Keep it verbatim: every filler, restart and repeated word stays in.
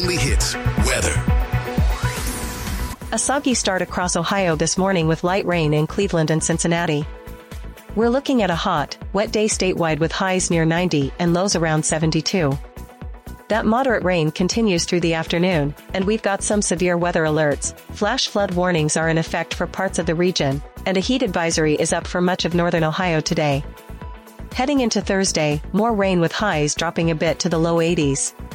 only hits, weather. A soggy start across Ohio this morning with light rain in Cleveland and Cincinnati. We're looking at a hot, wet day statewide with highs near ninety and lows around seventy-two. That moderate rain continues through the afternoon, and we've got some severe weather alerts. Flash flood warnings are in effect for parts of the region, and a heat advisory is up for much of northern Ohio today. Heading into Thursday, more rain with highs dropping a bit to the low eighties.